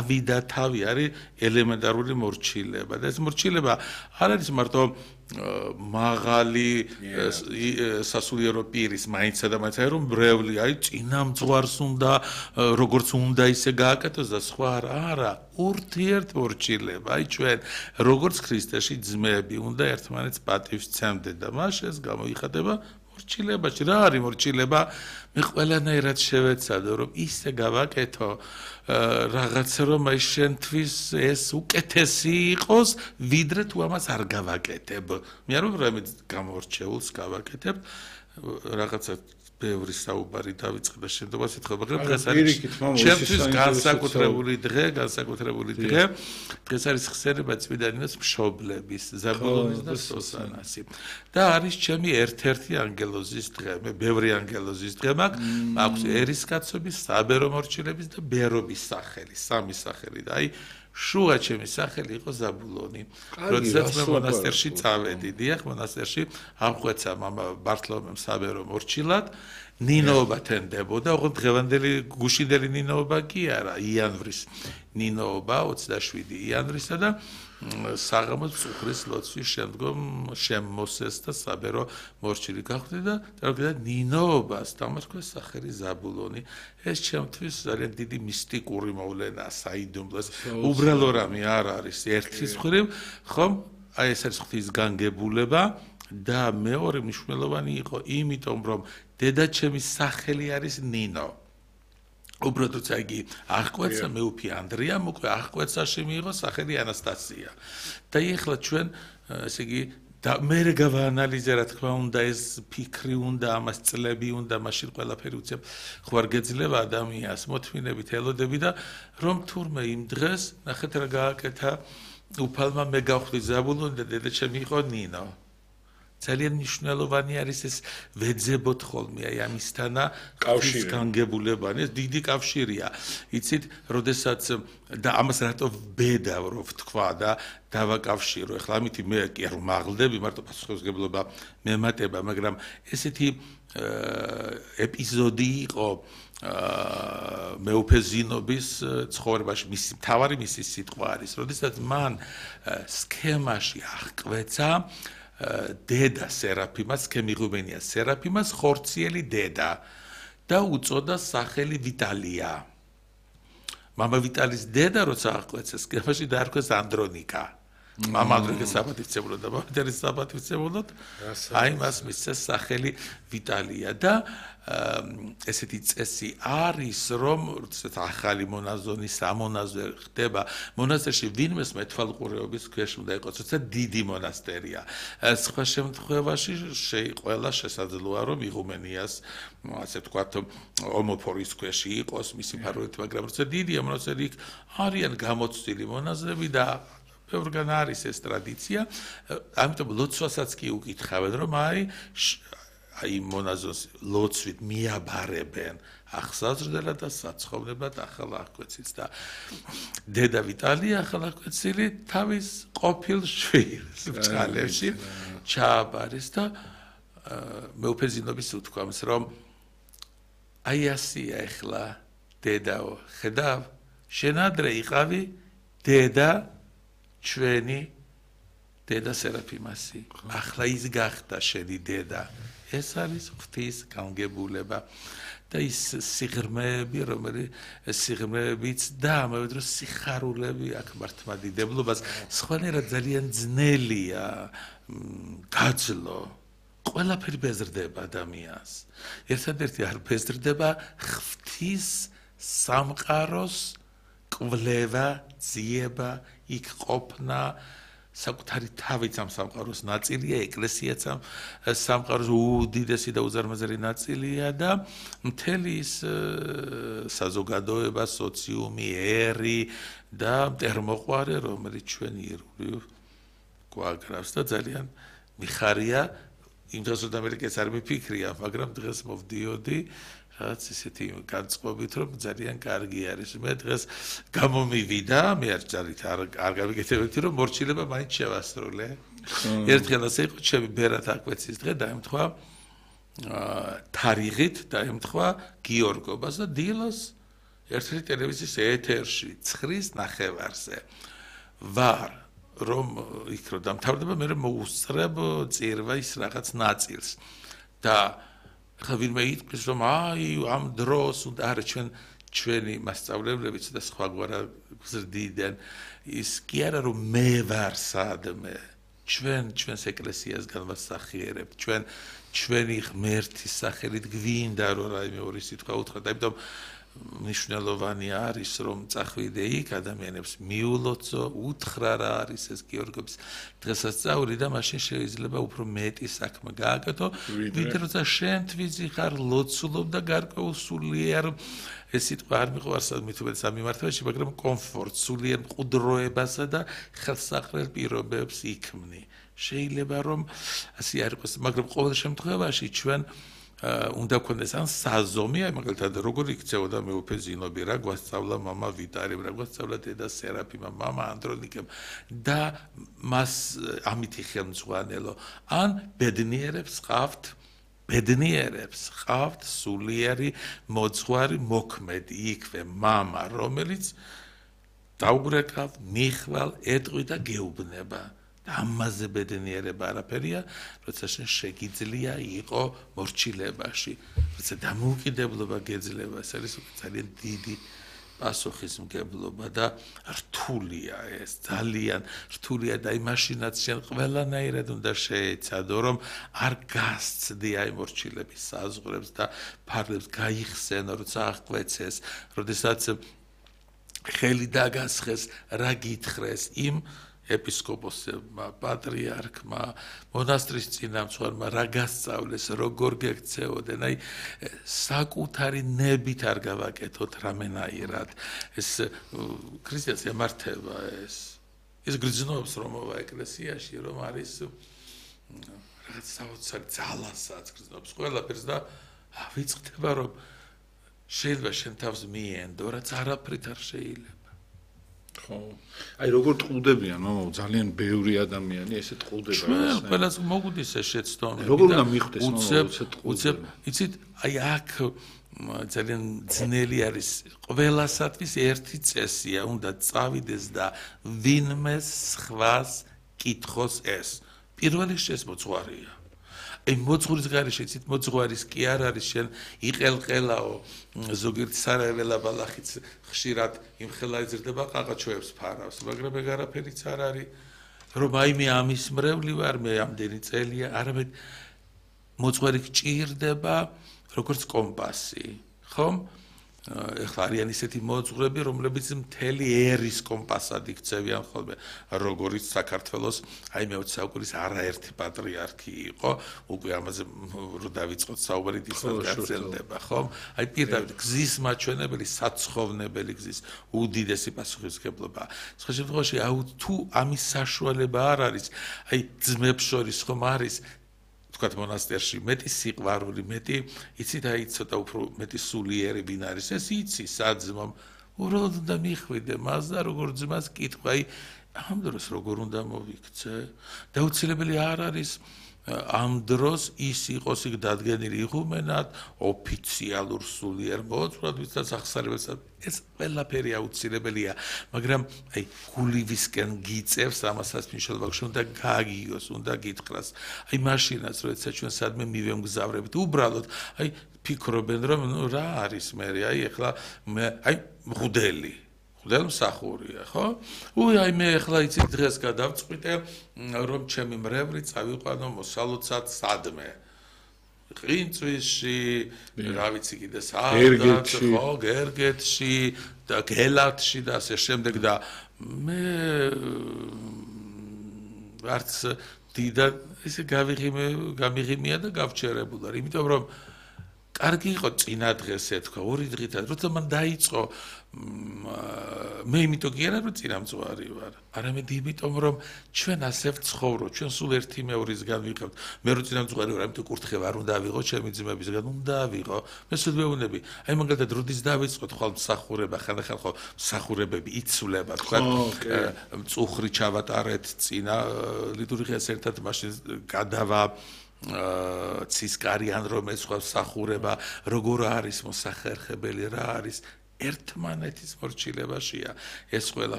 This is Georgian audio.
თავი არის ელემენტარული მორჩილება და ეს მორჩილება არ არის მარტო მაღალი სასულიერო პირის მაინცსა და მაინც რომ ბრეული აი წინამძღვარს უნდა როგორც უნდა ისე გააკეთოს და სხვა არა ურთიერთმორჩილება აი ჩვენ როგორც ქრისტეში ძმები უნდა ერთმანეთს პატივს სცემდნენ და მას ეს გამოიხატება მორჩილებაში რა არის მორჩილება მე ყველანაირად შევეცადო რომ ისე გავაკეთო რაღაცა რომ აი შენთვის ეს უკეთესი იყოს ვიდრე თუ ამას არ გავაკეთებ მე არ ვიყავ გამორჩეულს გავაკეთებ რაღაცა ბევრი საუბარი დავიწყე და შემდგომაც ეთქვა მაგრამ დღეს არის ჩემთვის განსაკუთრებული დღე დღეს არის ხსენება წმინდანინოს მშობლების ზაბულონის და სოსანასი და არის ჩემი ერთ-ერთი ანგელოზის დღე მე ბევრი ანგელოზის დღე მაქვს ერისკაცობის საბერო მორჩილების და ბერობის სახელი სამი სახელი და აი შუა ჩემი სახელი იყო ზაბულონი როდესაც მე მონასტერში წავედი დიახ მონასტერში ამყვეცა მამა ბართლომემ საბერო მორჩილად ნინოობა თენდებოდა ოღონდ დღევანდელი გუშინდელი ნინოობა კი არა იანვრის ნინოობა 27 იანვრისა და საღამოს წუხრის ლოცვის შემდგომ შემოსეს და საბერო მორჩილი გახვდი და და ნინოობას დამარხეს სახელი ზაბულონი ეს ჩემთვის ძალიან დიდი მისტიკური მოვლენა საიდუმლო უბრალო რამე არ არის ერთის მხრივ ხომ აი ეს არის ღვთის განგებულება და მეორე მნიშვნელოვანი იყო იმიტომ რომ დედაჩემის სახელი არის ნინო უბრალოდ როცა იგი აღკვეცა მეუფი ანდრიამ უკვე აღკვეცაში მიიღო სახელი ანასტასია და ეხლა ჩვენ ესე იგი და მე გავაანალიზე რა თქმა უნდა ეს ფიქრი უნდა ამას წლები უნდა მაშინ ყველაფერი უცებ ხო არ გეძლევა ადამიანს მოთმინებით ელოდები და რომ თურმე იმ დღეს ნახეთ რა გააკეთა უფალმა მე გავხვდი ზაბულონი და დედაჩემი იყო ნინო ძალიან მნიშვნელოვანი არის ეს ვეძებოთ ხოლმე აი ამისთანა კავშირი განგებულებანი ეს დიდი კავშირია იცით როდესაც და ამას რატო ბედა რო ვთქვა და დავაკავშირო ეხლა ამითი მე კი არ მაღლდები მარტო პასუხისმგებლობა მემატება მაგრამ ესეთი ეპიზოდი იყო მეუფეზინობის ცხოვრებაში მისი მთავარი მისი სიტყვა არის როდესაც მან სქემაში აღკვეცა დედა სერაფიმას ქემიღუბენია სერაფიმას ხორციელი დედა და უწოდა სახელი ვიტალია მამა ვიტალის დედა როცა აღკვეცა სქემაში დაარქვეს ანდრონიკა მამა ანდრონიკას აპატივცემულოდ და ვიტალის აპატივცემულოდ აი მას მისცეს სახელი ვიტალია და ესეთი წესი არის რომ როდესაც ახალი მონაზონი სამონაზო ხდება მონასტერში ვინმეს მეთვალყურეობის ქვეშ უნდა იყოს როცა დიდი მონასტერია სხვა შემთხვევაში ყველა შესაძლოა რომ იღუმენიას ასე ვთქვათ ომოფორის ქვეშ იყოს მისი ფარვით მაგრამ როცა დიდია მონასტერი იქ არიან გამოცდილი მონაზრები და ბევრგან არის ეს ტრადიცია ამიტომ ლოცვასაც კი უკითხავენ რომ აი მონაზონს ლოცვით მიაბარებენ ახსაზრდელად და საცხოვნებლად ახალ აღკვეცილს და დედა ვიტალია ახალ აღკვეცილი თავის ყოფილ შვილს ბჭყალებში ჩააბარეს და მეუფეზინობის უთქვამს რომ აი ასია ეხლა დედაო ხედავ შენ ადრე იყავი დედა ჩვენი დედა სერაფიმასი ახლა ის გახდა შენი დედა ეს არის ღვთის განგებულება და ის სიღრმეები სიღრმეებიც და ამავე დროს სიხარულები აქ მართლმადიდებლობას სხვანაირად ძალიან ძნელია გაძლო ყველაფერი ბეზრდება ადამიანს ერთადერთი არ ბეზრდება ღვთის სამყაროს კვლევა ძიება იქ ყოფნა საკუთარი თავიც ამ სამყაროს ნაწილია ეკლესიაც ამ სამყაროს უდიდესი და უზარმაზარი ნაწილია და მთელი ის საზოგადოება სოციუმი ერი და მტერმოყვარე რომელიც ჩვენ ირული გვაგრავს და ძალიან მიხარია იმ დროს რომ ამერიკას არ მიფიქრია მაგრამ დღეს მოვდიოდი რაც ისეთი განწყობით რომ ძალიან კარგი არის მე დღეს გამომივიდა მე არ გავიგეთებდი რომ მორჩილება მაინც შევასრულე ერთხელ ასე იყო ჩემი ბერად აკვეცის დღე დაემთხვა თარიღით დაემთხვა გიორგობას და დილას ერთ-ერთი ტელევიზიის ეთერში 9:30-ზე ვარ რომ იქ რომ დამთავრდება მე მოუსწრებ წირვა ის რაღაც ნაწილს და ხა ვინმე იტყვის რომ აი ამ დროს უნდა არა ჩვენი მასწავლებლებიც და სხვაგვარად გზრდიდნენ ის კი არა რომ მე ვარ სადმე ჩვენს ეკლესიას განვასახიერებთ ჩვენი ღმერთის სახელით გვინდა რომ რაიმე ორი სიტყვა უთხრათ ამიტომ მნიშვნელოვანი არის რომ წახვიდე იქ ადამიანებს მიულოცო უთხრა რა არის ეს გიორგის დღესასწაული და მაშინ შეიძლება უფრო მეტი საქმე გააკეთო ვიდრე როცა შენ თვიძი ხარ ლოცულობ და გარკვეულ სულიერ ეს სიტყვა არ მიყვარს მithumetes ამიმართებაში მაგრამ კომფორტ სულიერ მყუდროებასა და ხელსაყრელ პირობებს იქმნი შეიძლება რომ ასე არ იყოს მაგრამ ყოველ შემთხვევაში ჩვენ უნდა გქონდეს ან საზომი, აი მაგალითად როგორ იქცეოდა მეუფე ზინობი, რა გვასწავლა мама ვიტარემ, რა გვასწავლა დედა სერაფიმა, мама ანდრონიკემ და მას ამითი ხელმძღვანელო. ან ბედნიერებს ყავთ სულიერი მოძღვარი მოქმედი იქვე мама, რომელიც დაუბრეკავ, მიხვალ, ეტყვი და გეუბნება. ამაზე ბედნიერება არაფერია, როცა შენ შეგიძლია იყო მორჩილებაში, როცა დამოუკიდებლობა გეძლება, ეს არის ძალიან დიდი პასუხისმგებლობა და რთულია ეს, ძალიან რთულია და იმაშინაც შენ ყველანაირად უნდა შეეცადო, რომ არ გასცდი აი მორჩილების საზღვრებს და ფარლებს გაიხსენო, როცა აღკვეცეს, როდესაც ხელი დაგასხეს, რა გითხრეს იმ ეპისკოპოსებმა, პატრიარქმა, მონასტრის წინამძღვარმა რა გასწავლეს, როგორ გექცეოდნენ, აი საკუთარი ნებით არ გავაკეთოთ რამენაირად. ეს ქრისტიანს ემართება ეს გრძნობს რომავა ეკლესიაში, რომ არის რაღაც საოცარი ძალასაც გრძნობს ყველაფერს და ვიწყდება რომ შეიძლება შენ თავს მიენდო, რაც არაფრით არ შეიძლება. ხო. აი როგორ ტყუდებიან, ძალიან ბევრი ადამიანი ესე ტყუდება რა. ყველას მოგვდის ეს შეცდომები. როგორ უნდა მიხვდეს უცებ, იცით, აი აქ ძალიან ძნელი არის ყველასათვის ერთი წესია, უნდა წავიდეს და ვინმეს სხვას კითხოს ეს. პირველი შემოძღვარია. აი მოძღვრის გარეშე იცით მოძღვარის კი არ არის შენ იყელყელაო ზოგიერთ სარაველა ბალახიც ხშირად იმხელა იზრდება ყაყაჩოებს ფარავს მაგრამ ეგ არაფერიც არ არის რომ აი მე ამის მრევლი ვარ მე ამდენი წელია არამედ მოძღვარი გჭირდება როგორც კომპასი ხომ ეხლა არიან ისეთი მოძღვრები რომლებიც მთელი ერის კომპასად იქცევიან ხოლმე როგორიც საქართველოს აი მე-20 საუკუნის არაერთი პატრიარქი იყო უკვე ამაზე რო დავიწყოთ საუბარი ისევ გაგრძელდება ხომ აი პირდაპირ გზის მაჩვენებელი საცხოვრებელი გზის უდიდესი პასუხისმგებლობა სხვა შემთხვევაში თუ ამის საშუალება არ არის აი ძმებს შორის ხომ არის თქვათ მონასტერში მეტი სიყვარული, მეტი იცით აი ცოტა უფრო მეტი სულიერი ვინ არის ეს იცი საძმომ უბრალოდ უნდა მიხვიდე მას და როგორ ძმას კითხვა აი ამ დროს როგორ უნდა მოვიქცე დაუცილებელი არ არის ამ დროს ის იყოს იქ დადგენილი იღუმენად ოფიციალურ სულიერ მოძღვრად ვისაც ახსარებელს ეს ყველაფერი აუცილებელია მაგრამ აი გულივისკენ გიწევს ამასაც მნიშვნელობა უნდა გააგიოს უნდა გითხრას აი მაშინაც როცა ჩვენ სადმე მივემგზავრებით უბრალოდ აი ფიქრობენ რომ რა არის მე აი ეხლა აი მღვდელი მსახურია, ხო? აი მე ახლა იცით დღეს გადავწყვიტე რომ ჩემი მრევლი წავიყვანო მოსალოცად სადმე. ყინწვისში, რა ვიცი კიდე საერთოდ, ხო, გერგეთში და გელათში და ასე შემდეგ და მე არც დიდად ესე გამიღიმია და გავჩერებულა, იმიტომ რომ კარგი იყო წინა დღეს ეთქვა, ორი დღით, როცა მან დაიწყო მე იმიტომ კი არა რომ წინამძღვარი ვარ, არამედ იმიტომ რომ ჩვენ ასე ვცხოვრობ, ჩვენ სულ ერთი მეორისგან ვიყავთ. მე რო წინამძღვარი ვარ, ამიტომ კურთხევა არ უნდა ავიღო ჩემი ძმებისგან, უნდა ავიღო. მე სულ მეუბნები, აი მაგალითად როდის დავიწყოთ ხვალ მსახურება, ხანდახან ხო მსახურებები იცვლება, თქვა მწუხრი ჩავატარეთ წინა ლიტურგიას ერთად მაშინ გადავა ცისკარიან რომ ეს სხვა მსახურება როგორ არის მოსახერხებელი რა არის ერთმანეთის მორჩილებაშია ეს ყველა